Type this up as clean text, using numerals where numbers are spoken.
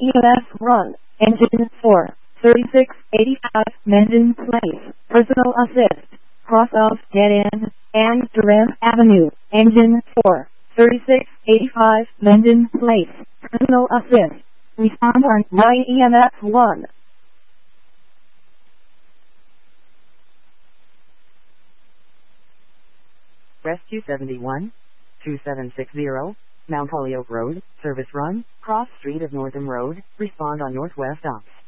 EMS run. Engine 4, 3685, Menden Place. Personal assist. Cross of Dead End and Durant Avenue. Engine 4, 3685, Menden Place. Personal assist. Respond on line EMS 1. Rescue 71, 2760, Mount Holyoke Road, service run, cross street of Northam Road, respond on Northwest Ops.